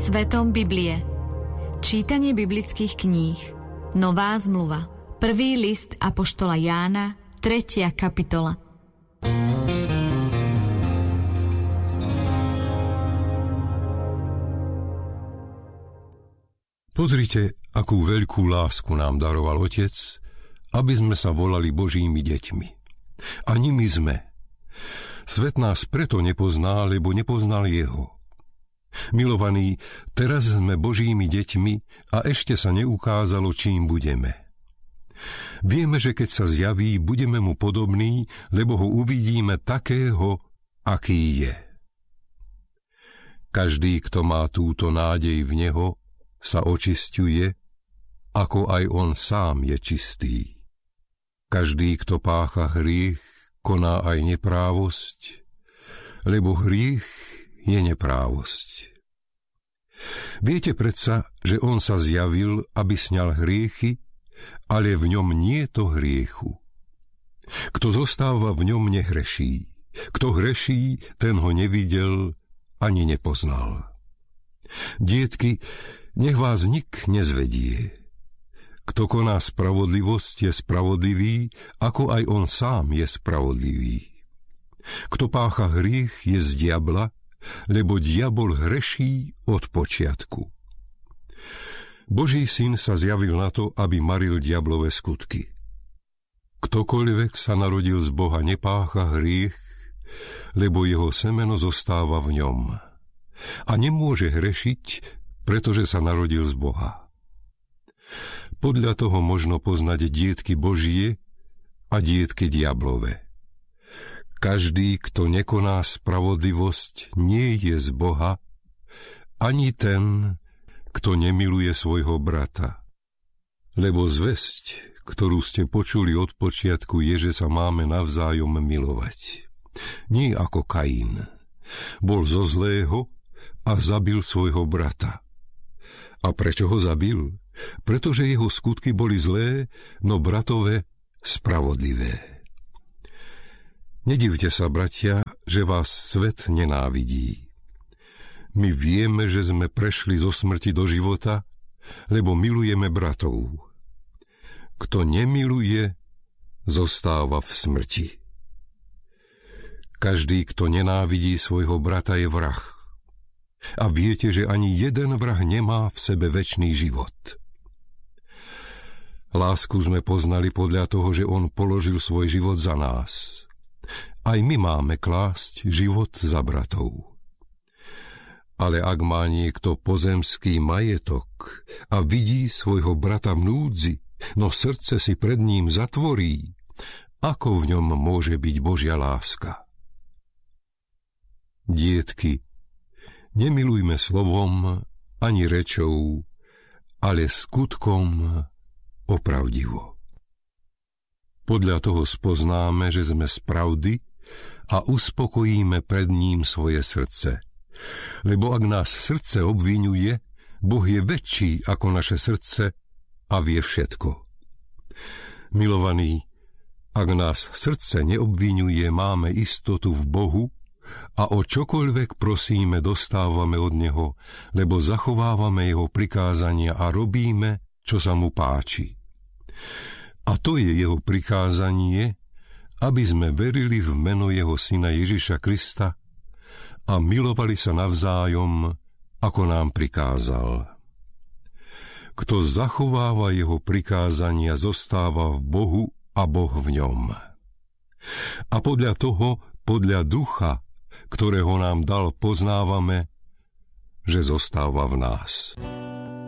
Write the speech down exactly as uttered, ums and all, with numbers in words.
Svetom Biblie. Čítanie biblických kníh. Nová zmluva. Prvý list apoštola Jána, tretia kapitola. Pozrite, akú veľkú lásku nám daroval Otec, aby sme sa volali Božími deťmi. A nimi sme. Svet nás preto nepozná, lebo nepoznal Jeho. Milovaní, teraz sme Božími deťmi a ešte sa neukázalo, čím budeme. Vieme, že keď sa zjaví, budeme mu podobní, lebo ho uvidíme takého, aký je. Každý, kto má túto nádej v Neho, sa očisťuje, ako aj on sám je čistý. Každý, kto pácha hriech, koná aj neprávosť, lebo hriech je neprávosť. Viete predsa, že on sa zjavil, aby sňal hriechy, ale v ňom nie je to hriechu. Kto zostáva v ňom, nehreší. Kto hreší, ten ho nevidel ani nepoznal. Dietky, nech vás nik nezvedie. Kto koná spravodlivosť, je spravodlivý, ako aj on sám je spravodlivý. Kto pácha hriech, je z diabla, lebo diabol hreší od počiatku. Boží syn sa zjavil na to, aby maril diablové skutky. Ktokoľvek sa narodil z Boha, nepácha hriech, lebo jeho semeno zostáva v ňom. A nemôže hrešiť, pretože sa narodil z Boha. Podľa toho možno poznať dietky Božie a dietky diablové. Každý, kto nekoná spravodlivosť, nie je z Boha, ani ten, kto nemiluje svojho brata. Lebo zvesť, ktorú ste počuli od počiatku, je, že sa máme navzájom milovať. Nie ako Kain. Bol zo zlého a zabil svojho brata. A prečo ho zabil? Pretože jeho skutky boli zlé, no bratové spravodlivé. Nedivte sa, bratia, že vás svet nenávidí. My vieme, že sme prešli zo smrti do života, lebo milujeme bratov. Kto nemiluje, zostáva v smrti. Každý, kto nenávidí svojho brata, je vrah. A viete, že ani jeden vrah nemá v sebe večný život. Lásku sme poznali podľa toho, že on položil svoj život za nás. Aj my máme klásť život za bratov. Ale ak má niekto pozemský majetok a vidí svojho brata v núdzi, no srdce si pred ním zatvorí, ako v ňom môže byť Božia láska? Dietky, nemilujme slovom ani rečou, ale skutkom opravdivo. Podľa toho spoznáme, že sme z pravdy a uspokojíme pred ním svoje srdce. Lebo ak nás srdce obviňuje, Boh je väčší ako naše srdce a vie všetko. Milovaní, ak nás srdce neobviňuje, máme istotu v Bohu a o čokoľvek prosíme, dostávame od Neho, lebo zachovávame Jeho prikázania a robíme, čo sa mu páči. A to je Jeho prikázanie, aby sme verili v meno Jeho Syna Ježiša Krista a milovali sa navzájom, ako nám prikázal. Kto zachováva Jeho prikázania, zostáva v Bohu a Boh v ňom. A podľa toho, podľa ducha, ktorého nám dal, poznávame, že zostáva v nás.